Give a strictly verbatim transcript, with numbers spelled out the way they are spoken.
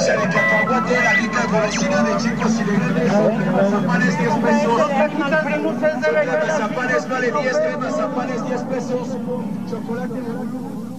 frutilla de cacahuate, la rica golosina de chicos y de grandes. Mazapanes diez pesos. Mazapanes vale diez, tres mazapanes diez pesos. Chocolate.